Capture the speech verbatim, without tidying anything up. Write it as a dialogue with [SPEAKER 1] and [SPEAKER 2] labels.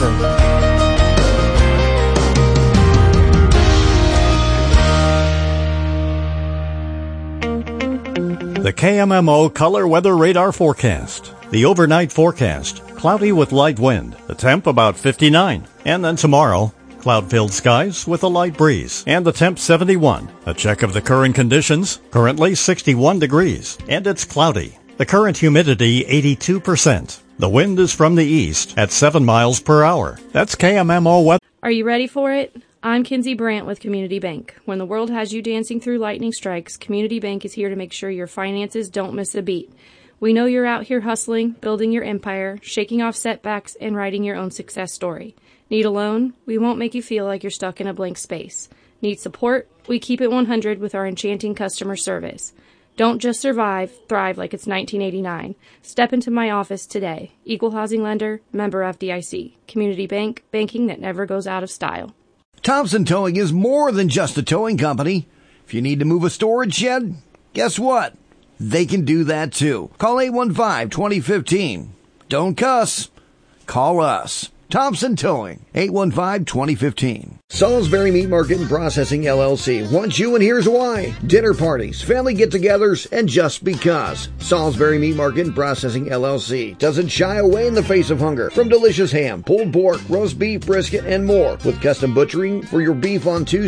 [SPEAKER 1] The K M M O Color Weather Radar Forecast. The overnight forecast, cloudy with light wind. The temp about fifty-nine. And then tomorrow, cloud-filled skies with a light breeze. And the temp seventy-one. A check of the current conditions, currently sixty-one degrees. And it's cloudy. The current humidity eighty-two percent. The wind is from the east at seven miles per hour. That's K M M O weather.
[SPEAKER 2] Are you ready for it? I'm Kinsey Brandt with Community Bank. When the world has you dancing through lightning strikes, Community Bank is here to make sure your finances don't miss a beat. We know you're out here hustling, building your empire, shaking off setbacks, and writing your own success story. Need a loan? We won't make you feel like you're stuck in a blank space. Need support? We keep it one hundred with our enchanting customer service. Don't just survive, thrive like it's nineteen eighty-nine. Step into my office today. Equal housing lender, member F D I C. Community Bank, banking that never goes out of style.
[SPEAKER 3] Thompson Towing is more than just a towing company. If you need to move a storage shed, guess what? They can do that too. Call eight one five, two zero one five. Don't cuss. Call us. Thompson Towing, eight one five, two zero one five. Salisbury Meat Market and Processing, L L C wants you, and here's why. Dinner parties, family get-togethers, and just because. Salisbury Meat Market and Processing, L L C doesn't shy away in the face of hunger. From delicious ham, pulled pork, roast beef, brisket, and more. With custom butchering for your beef on Tuesday